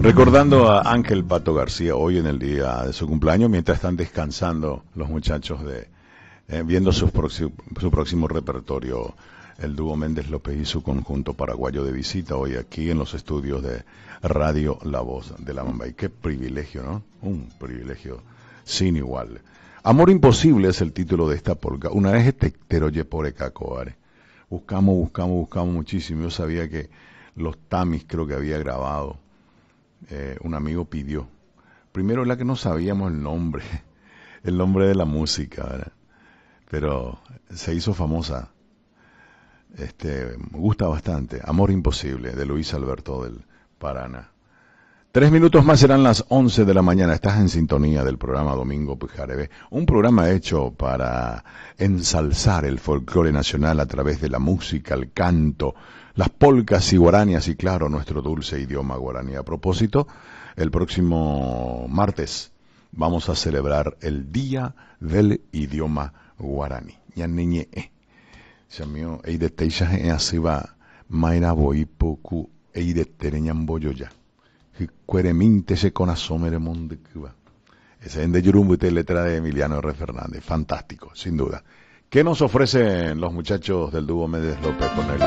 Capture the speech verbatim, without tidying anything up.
Recordando a Ángel Pato García hoy en el día de su cumpleaños, mientras están descansando los muchachos de eh, viendo su próximo, su próximo repertorio, el dúo Méndez López y su conjunto paraguayo de visita hoy aquí en los estudios de Radio La Voz de la Mambay. Qué privilegio, ¿no? Un privilegio sin igual. Amor Imposible es el título de esta polka. Una vez este teroye por Ecacoare. Buscamos, buscamos, buscamos muchísimo. Yo sabía que los Tamis creo que había grabado. Eh, un amigo pidió. Primero la que no sabíamos el nombre, el nombre de la música, ¿verdad? Pero se hizo famosa. Este, me gusta bastante. Amor Imposible, de Luis Alberto del Paraná. Tres minutos más serán las once de la mañana. Estás en sintonía del programa Domingo Pujarebe, un programa hecho para ensalzar el folclore nacional a través de la música, el canto, las polcas y guaranías y, claro, nuestro dulce idioma guaraní. A propósito, el próximo martes vamos a celebrar el Día del Idioma Guaraní. Ya niñe, eh. Chamio, ei de teisha e asiba maira boi poku ei de tereñan boyoya. Cuereminte se con asomere monde cuba. Ese es de Yurumbute, letra de Emiliano R. Fernández. Fantástico, sin duda. ¿Qué nos ofrecen los muchachos del dúo Méndez López con el